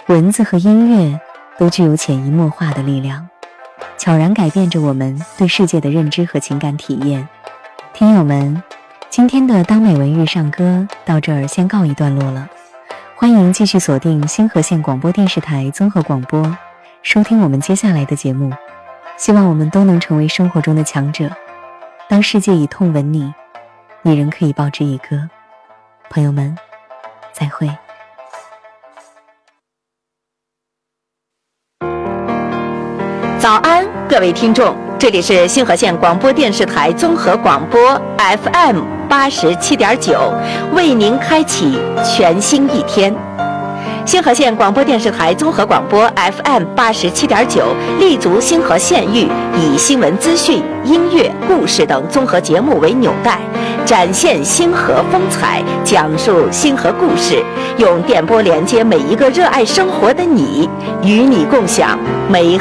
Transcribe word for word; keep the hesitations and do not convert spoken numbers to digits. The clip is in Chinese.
文字和音乐都具有潜移默化的力量，悄然改变着我们对世界的认知和情感体验。听友们，今天的当美文日上歌到这儿先告一段落了，欢迎继续锁定新河县广播电视台综合广播，收听我们接下来的节目。希望我们都能成为生活中的强者，当世界以痛吻你，你仍可以报之以歌。朋友们，再会。 早安，各位听众，这里是新河县广播电视台综合广播 F M 八十七点九，为您开启全新一天。新河县广播电视台综合广播 F M 八十七点九，立足新河县域，以新闻资讯、音乐、故事等综合节目为纽带，展现新河风采，讲述新河故事，用电波连接每一个热爱生活的你，与你共享美